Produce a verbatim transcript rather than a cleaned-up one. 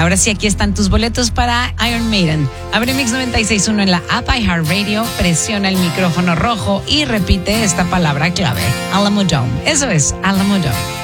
Ahora sí, aquí están tus boletos para Iron Maiden. Abre Mix noventa y seis punto uno en la app iHeartRadio, presiona el micrófono rojo y repite esta palabra clave, Alamo Dome. Eso es, Alamo Dome.